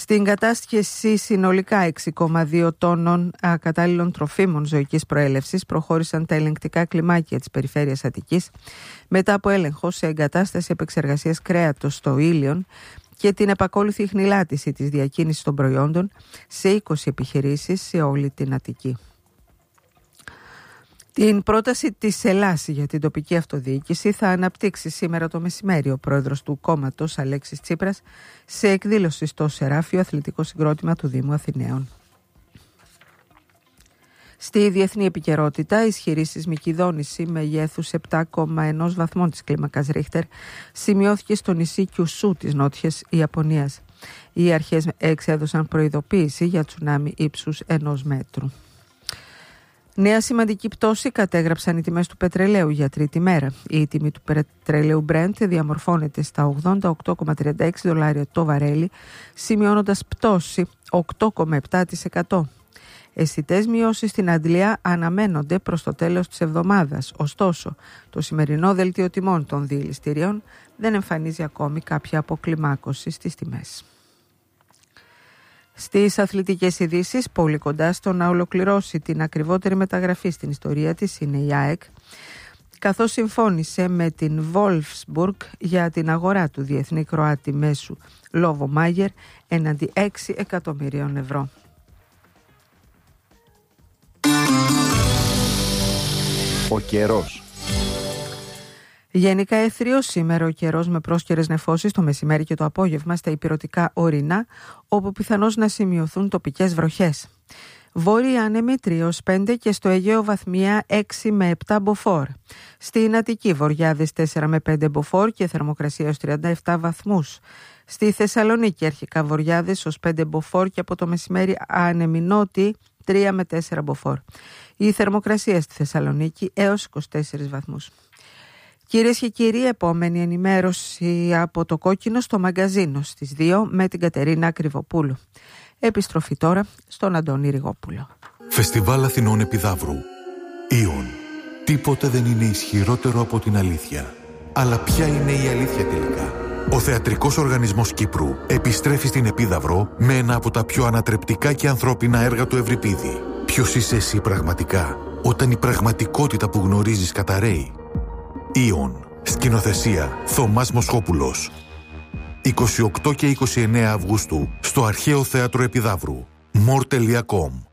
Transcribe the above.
Στην κατάσχεση συνολικά 6,2 τόνων ακατάλληλων τροφίμων ζωικής προέλευσης προχώρησαν τα ελεγκτικά κλιμάκια της περιφέρειας Αττικής μετά από έλεγχο σε εγκατάσταση επεξεργασίας κρέατος στο Ήλιον και την επακόλουθη χνηλάτιση της διακίνησης των προϊόντων σε 20 επιχειρήσεις σε όλη την Αττική. Την πρόταση της Ελλάς για την τοπική αυτοδιοίκηση θα αναπτύξει σήμερα το μεσημέρι ο πρόεδρος του κόμματος Αλέξης Τσίπρας σε εκδήλωση στο Σεράφιο Αθλητικό Συγκρότημα του Δήμου Αθηναίων. Στη διεθνή επικαιρότητα, ισχυρή σεισμική δόνηση μεγέθους 7,1 βαθμών της κλίμακας Ρίχτερ σημειώθηκε στο νησί Κιουσού της Νότιας Ιαπωνίας. Οι αρχές εξέδωσαν προειδοποίηση για τσουνάμι ύψους 1 μέτρου. Νέα σημαντική πτώση κατέγραψαν οι τιμές του πετρελαίου για τρίτη μέρα. Η τιμή του πετρελαίου Brent διαμορφώνεται στα $88,36 το βαρέλι, σημειώνοντας πτώση 8,7%. Αισθητές μειώσεις στην Αντλία αναμένονται προς το τέλος της εβδομάδας. Ωστόσο, το σημερινό δελτίο τιμών των διελιστηρίων δεν εμφανίζει ακόμη κάποια αποκλιμάκωση στις τιμές. Στις αθλητικές ειδήσεις, πολύ κοντά στο να ολοκληρώσει την ακριβότερη μεταγραφή στην ιστορία της είναι η ΑΕΚ, καθώς συμφώνησε με την Wolfsburg για την αγορά του διεθνή Κροάτη μέσου Λόβο Μάγερ έναντι 6 εκατομμυρίων ευρώ. Ο καιρός. Γενικά αιθριος σήμερα ο καιρός με πρόσκαιρες νεφώσεις το μεσημέρι και το απόγευμα στα ηπειρωτικά ορεινά, όπου πιθανώς να σημειωθούν τοπικές βροχές. Βόρεια άνεμη 3-5 και στο Αιγαίο βαθμία 6 με 7 μποφόρ. Στην Αττική βορειάδες 4 με 5 μποφόρ και θερμοκρασία ως 37 βαθμούς. Στη Θεσσαλονίκη αρχικά βορειάδες ως 5 μποφόρ και από το μεσημέρι άνεμη νότιοι 3 με 4 μποφόρ. Η θερμοκρασία στη Θεσσαλονίκη έως 24 βαθμούς. Κυρίες και κύριοι, επόμενη ενημέρωση από το Κόκκινο στο μαγκαζίνο στις 2 με την Κατερίνα Κρυβοπούλου. Επιστροφή τώρα στον Αντώνη Ριγόπουλο. Φεστιβάλ Αθηνών Επιδαύρου. Ήον. Τίποτε δεν είναι ισχυρότερο από την αλήθεια. Αλλά ποια είναι η αλήθεια τελικά? Ο Θεατρικός Οργανισμός Κύπρου επιστρέφει στην Επίδαυρο με ένα από τα πιο ανατρεπτικά και ανθρώπινα έργα του Ευρυπίδη. Ποιος είσαι εσύ πραγματικά, όταν η πραγματικότητα που γνωρίζεις καταρρέει? Ήον. Σκηνοθεσία Θωμάς Μοσχόπουλος. 28 και 29 Αυγούστου στο Αρχαίο Θέατρο Επιδαύρου. more.com